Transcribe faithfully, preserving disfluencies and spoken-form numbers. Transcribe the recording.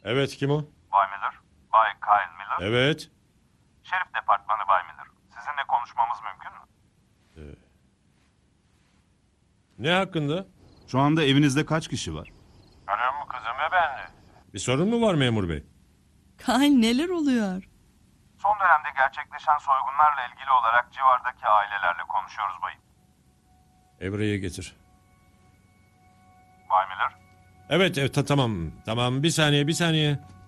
Evet, kim o? Bay Miller, Bay Kyle Miller. Evet. Şerif Departmanı Bay Miller. Sizinle konuşmamız mümkün mü? Ne hakkında? Şu anda evinizde kaç kişi var? Hanım, kızım ve benle. Bir sorun mu var memur bey? Kyle neler oluyor? Son dönemde gerçekleşen soygunlarla ilgili olarak civardaki ailelerle konuşuyoruz bayım. Ebru'yu getir. Bay Miller, Evet, evet ta- tamam. Tamam, bir saniye, bir saniye.